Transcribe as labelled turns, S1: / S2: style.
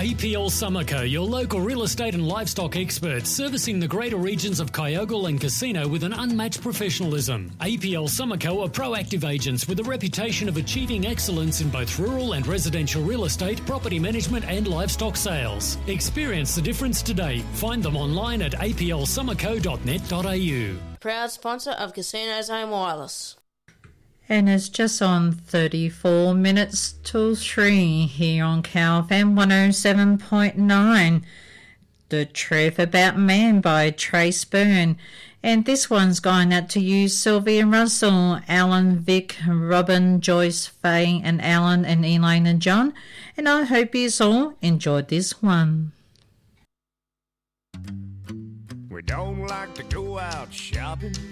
S1: APL Summerco, your local real estate and livestock experts, servicing the greater regions of Kyogle and Casino with an unmatched professionalism. APL Summerco are proactive agents with a reputation of achieving excellence in both rural and residential real estate, property management and livestock sales. Experience the difference today. Find them online at aplsummerco.net.au.
S2: Proud sponsor of Casino Zone Wireless.
S3: And it's just on 34 minutes till 3 here on CalFM 107.9. The Truth About Man by Trace Byrne. And this one's going out to you, Sylvia and Russell, Alan, Vic, Robin, Joyce, Faye, and Alan, and Elaine and John. And I hope you all enjoyed this one.
S4: We don't like to go out shopping